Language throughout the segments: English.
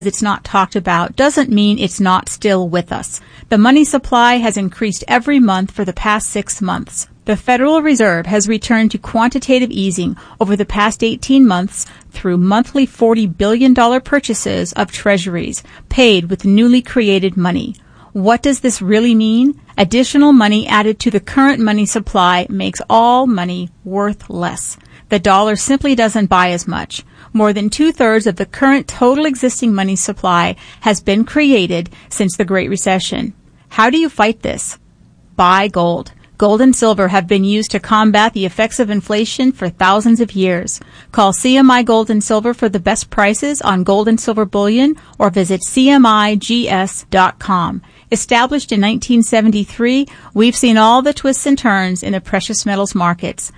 it's not talked about doesn't mean it's not still with us. The money supply has increased every month for the past 6 months. The Federal Reserve has returned to quantitative easing over the past 18 months through monthly $40 billion purchases of treasuries paid with newly created money. What does this really mean? Additional money added to the current money supply makes all money worth less. The dollar simply doesn't buy as much. More than 2/3 of the current total existing money supply has been created since the Great Recession. How do you fight this? Buy gold. Gold and silver have been used to combat the effects of inflation for thousands of years. Call CMI Gold and Silver for the best prices on gold and silver bullion or visit CMIGS.com. Established in 1973, we've seen all the twists and turns in the precious metals markets.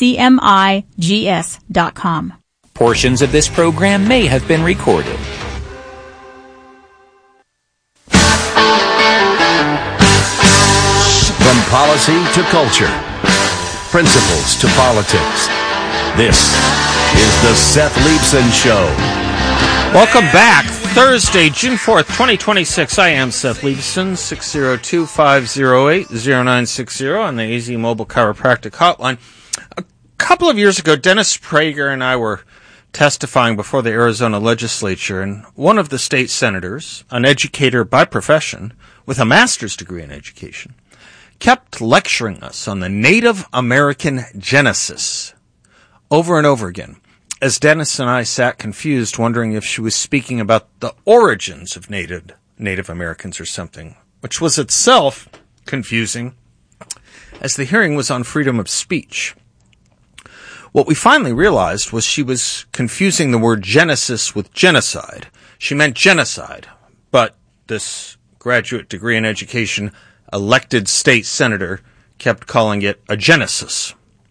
CMIGS.com. Portions of this program may have been recorded. From policy to culture, principles to politics, this is the Seth Leibsohn Show. Welcome back. Thursday, June 4th, 2026. I am Seth Leibsohn, 602-508-0960 on the AZ Mobile Chiropractic Hotline. A couple of years ago, Dennis Prager and I were testifying before the Arizona legislature, and one of the state senators, an educator by profession with a master's degree in education, kept lecturing us on the Native American genesis over and over again, as Dennis and I sat confused, wondering if she was speaking about the origins of Native Americans or something, which was itself confusing, as the hearing was on freedom of speech. What we finally realized was she was confusing the word Genesis with genocide. She meant genocide, but this graduate degree in education elected state senator kept calling it a genesis.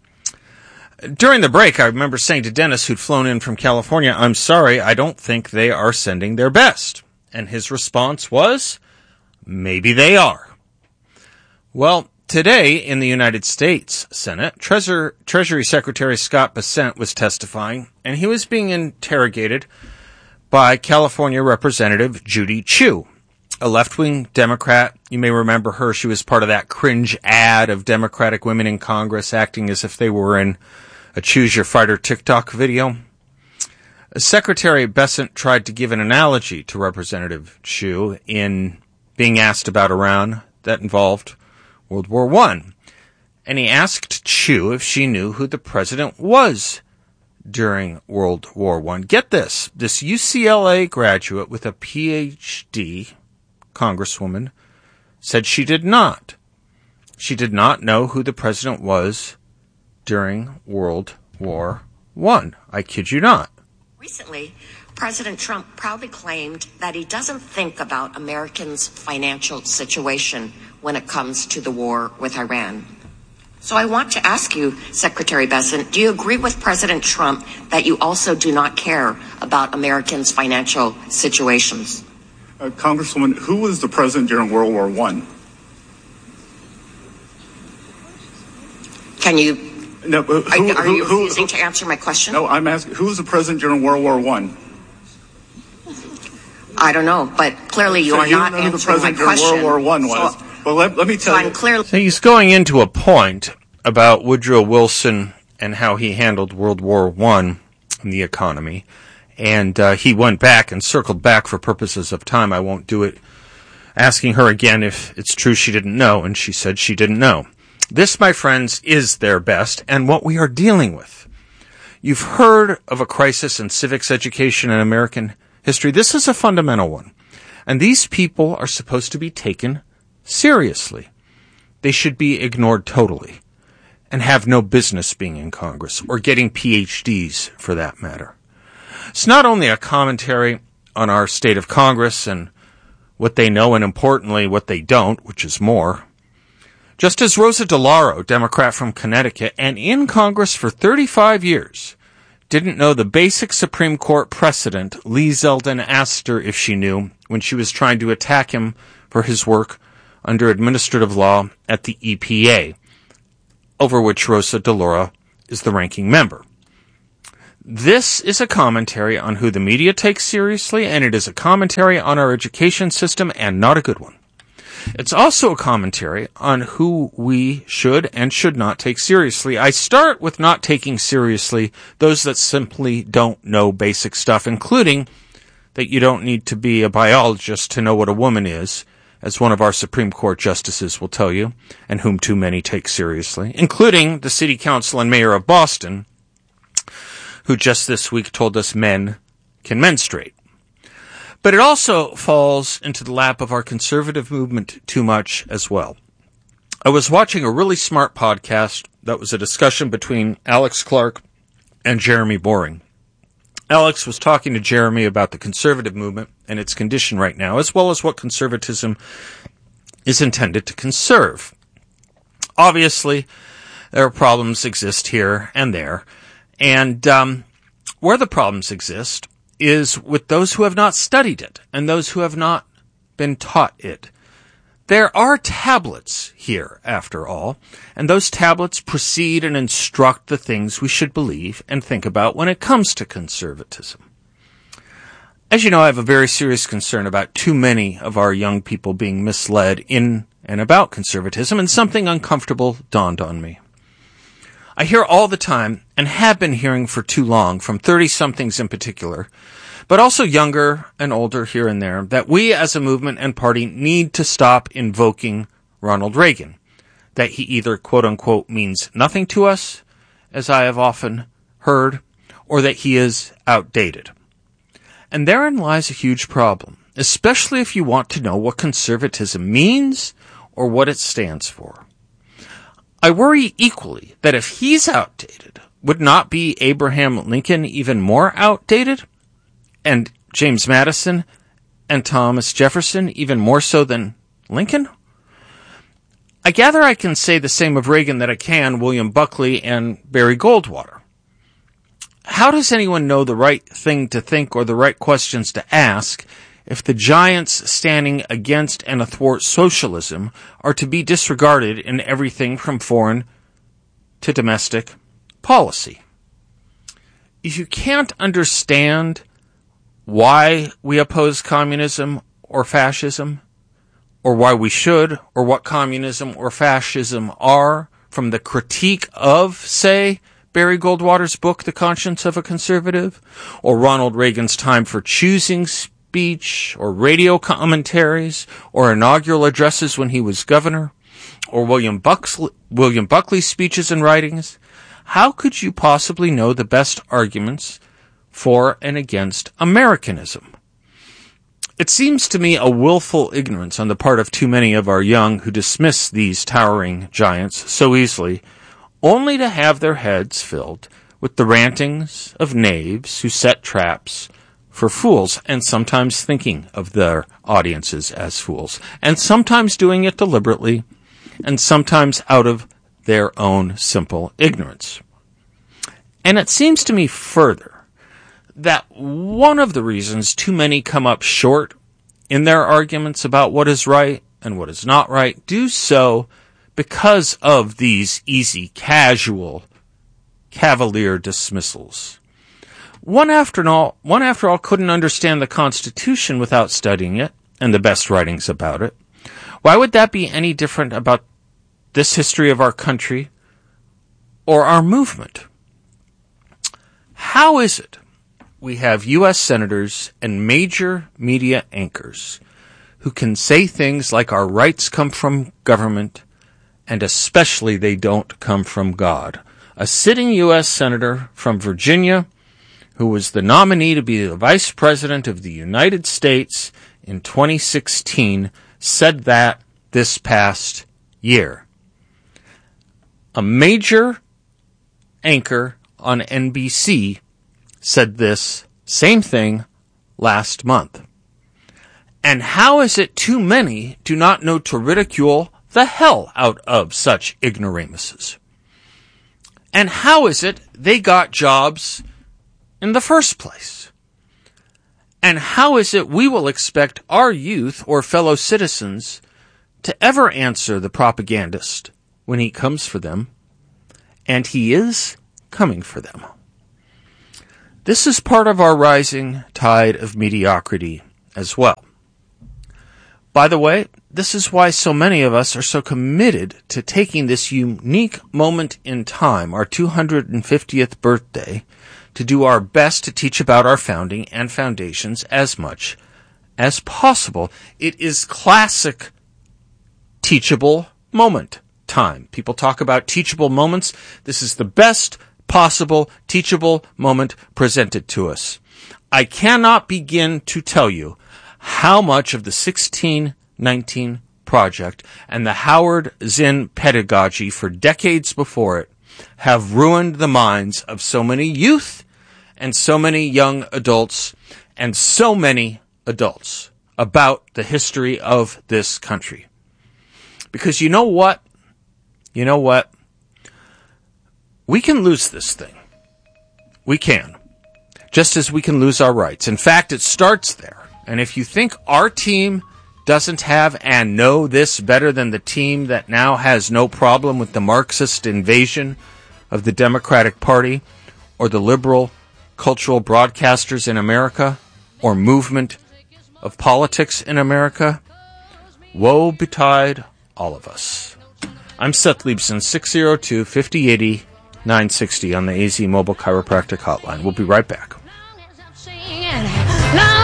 During the break, I remember saying to Dennis, who'd flown in from California, "I'm sorry, I don't think they are sending their best." And his response was, "Maybe they are." Well, today in the United States Senate, Treasury Secretary Scott Bessent was testifying, and he was being interrogated by California Representative Judy Chu, a left-wing Democrat. You may remember her. She was part of that cringe ad of Democratic women in Congress acting as if they were in a Choose Your Fighter TikTok video. Secretary Bessent tried to give an analogy to Representative Chu in being asked about Iran that involved World War I. And he asked Chu if she knew who the president was during World War I. Get this UCLA graduate with a PhD, Congresswoman, said she did not. She did not know who the president was during World War I. I kid you not. Recently, President Trump proudly claimed that he doesn't think about Americans' financial situation when it comes to the war with Iran. So I want to ask you, Secretary Bessent, do you agree with President Trump that you also do not care about Americans' financial situations? Congresswoman, who was the president during World War I? Can you... No, are you refusing to answer my question? No, I'm asking, who was the president during World War I? I don't know, but clearly you are not answering my question. World War I was. Well, let me tell you. So he's going into a point about Woodrow Wilson and how he handled World War I and the economy. And he went back and circled back for purposes of time. I won't do it, asking her again if it's true she didn't know, and she said she didn't know. This, my friends, is their best and what we are dealing with. You've heard of a crisis in civics education in American history. This is a fundamental one. And these people are supposed to be taken seriously. They should be ignored totally and have no business being in Congress or getting PhDs for that matter. It's not only a commentary on our state of Congress and what they know and, importantly, what they don't, which is more. Just as Rosa DeLauro, Democrat from Connecticut, and in Congress for 35 years, didn't know the basic Supreme Court precedent Lee Zeldin asked her if she knew when she was trying to attack him for his work under administrative law at the EPA, over which Rosa DeLauro is the ranking member. This is a commentary on who the media takes seriously, and it is a commentary on our education system, and not a good one. It's also a commentary on who we should and should not take seriously. I start with not taking seriously those that simply don't know basic stuff, including that you don't need to be a biologist to know what a woman is, as one of our Supreme Court justices will tell you, and whom too many take seriously, including the city council and mayor of Boston, who just this week told us men can menstruate. But it also falls into the lap of our conservative movement too much as well. I was watching a really smart podcast that was a discussion between Alex Clark and Jeremy Boring. Alex was talking to Jeremy about the conservative movement and its condition right now, as well as what conservatism is intended to conserve. Obviously, there are problems exist here and there, and where the problems exist is with those who have not studied it and those who have not been taught it. There are tablets here, after all, and those tablets precede and instruct the things we should believe and think about when it comes to conservatism. As you know, I have a very serious concern about too many of our young people being misled in and about conservatism, and something uncomfortable dawned on me. I hear all the time, and have been hearing for too long, from 30-somethings in particular, but also younger and older here and there, that we as a movement and party need to stop invoking Ronald Reagan, that he either quote-unquote means nothing to us, as I have often heard, or that he is outdated. And therein lies a huge problem, especially if you want to know what conservatism means or what it stands for. I worry equally that if he's outdated, would not be Abraham Lincoln even more outdated? And James Madison and Thomas Jefferson even more so than Lincoln? I gather I can say the same of Reagan that I can William Buckley and Barry Goldwater. How does anyone know the right thing to think or the right questions to ask if the giants standing against and athwart socialism are to be disregarded in everything from foreign to domestic policy? If you can't understand why we oppose communism or fascism, or why we should, or what communism or fascism are, from the critique of, say, Barry Goldwater's book, The Conscience of a Conservative, or Ronald Reagan's Time for Choosing speech, or radio commentaries, or inaugural addresses when he was governor, or William Buckley's speeches and writings, how could you possibly know the best arguments for and against Americanism? It seems to me a willful ignorance on the part of too many of our young who dismiss these towering giants so easily, only to have their heads filled with the rantings of knaves who set traps for fools, and sometimes thinking of their audiences as fools, and sometimes doing it deliberately, and sometimes out of their own simple ignorance. And it seems to me further that one of the reasons too many come up short in their arguments about what is right and what is not right do so because of these easy, casual, cavalier dismissals. One after all couldn't understand the Constitution without studying it and the best writings about it. Why would that be any different about this history of our country or our movement? How is it we have U.S. senators and major media anchors who can say things like our rights come from government, and especially they don't come from God? A sitting U.S. senator from Virginia, who was the nominee to be the Vice President of the United States in 2016, said that this past year. A major anchor on NBC said this same thing last month. And how is it too many do not know to ridicule the hell out of such ignoramuses? And how is it they got jobs in the first place? And how is it we will expect our youth or fellow citizens to ever answer the propagandist when he comes for them? And he is coming for them. This is part of our rising tide of mediocrity as well. By the way, this is why so many of us are so committed to taking this unique moment in time, our 250th birthday, to do our best to teach about our founding and foundations as much as possible. It is classic teachable moment time. People talk about teachable moments. This is the best possible teachable moment presented to us. I cannot begin to tell you how much of the 1619 Project and the Howard Zinn pedagogy for decades before it have ruined the minds of so many youth and so many young adults and so many adults about the history of this country. Because you know what? We can lose this thing. We can. Just as we can lose our rights. In fact, it starts there. And if you think our team doesn't have and know this better than the team that now has no problem with the Marxist invasion of the Democratic Party or the liberal cultural broadcasters in America or movement of politics in America, woe betide all of us. I'm Seth Leibson, 602-5080-960 on the AZ Mobile Chiropractic Hotline. We'll be right back.